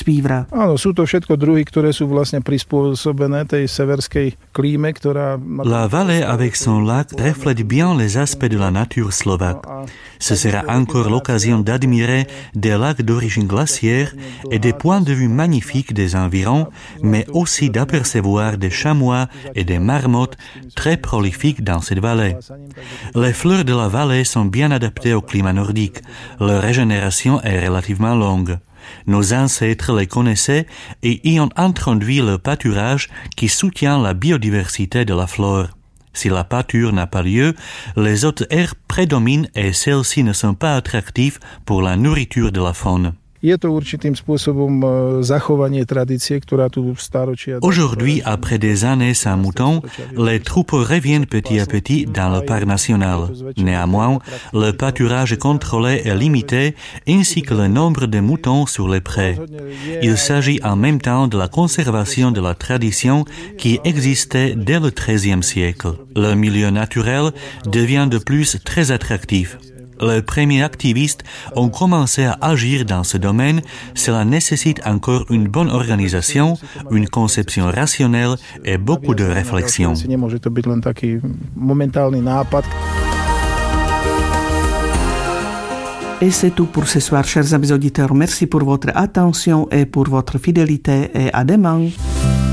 suivre. Áno, sú to všetko druhy, ktoré sú vlastne prispôsobené tej severskej klíme, ktorá... La Valais, avec son lac, reflète bien les aspects de la nature slovaque. Ce sera encore l'occasion d'admirer des lacs d'origine glaciaire et des points de vue magnifiques des environs, mais aussi d'apercevoir des chamois et des marmottes très prolifiques dans cette vallée. Les fleurs de la vallée sont bien adaptées au climat nordique. Leur régénération est relativement longue. Nos ancêtres les connaissaient et y ont introduit le pâturage qui soutient la biodiversité de la flore. Si la pâture n'a pas lieu, les autres aires prédominent et celles-ci ne sont pas attractives pour la nourriture de la faune. Je to určitým spôsobom zachovanie tradície, ktorá tu stáročia... Aujourd'hui, après des années sans moutons, les troupeaux reviennent petit à petit dans le parc national. Néanmoins, le pâturage contrôlé est limité, ainsi que le nombre de moutons sur les prés. Il s'agit en même temps de la conservation de la tradition qui existait dès le XIIIe siècle. Le milieu naturel devient de plus très attractif. Les premiers activistes ont commencé à agir dans ce domaine. Cela nécessite encore une bonne organisation, une conception rationnelle et beaucoup de réflexion. Et c'est tout pour ce soir, chers amis auditeurs. Merci pour votre attention et pour votre fidélité et à demain.